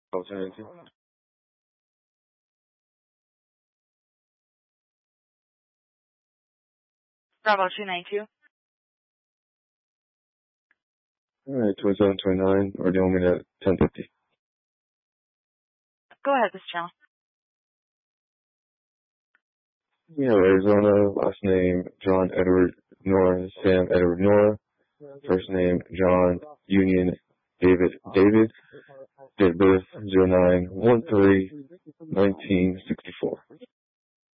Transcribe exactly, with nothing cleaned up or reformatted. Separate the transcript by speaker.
Speaker 1: Alternative.
Speaker 2: Bravo two ninety-two.
Speaker 1: Alright, twenty-seven twenty-nine, or do you want me to ten fifty?
Speaker 2: Go ahead, this channel.
Speaker 1: Yeah, Arizona, last name John Edward Nora, Sam Edward Nora, first name John Union David David, date of birth zero nine one three nineteen sixty-four.